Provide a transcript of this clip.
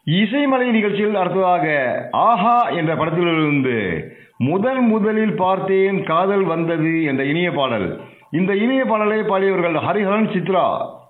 இசைமலை நிகழ்ச்சியில் அடுத்ததாக ஆஹா என்ற படத்திலிருந்து முதலில் பார்த்தேன் காதல் வந்தது என்ற இனிய பாடல். இந்த இனிய பாடலை பாடியவர்கள் ஹரிஹரன், சித்ரா.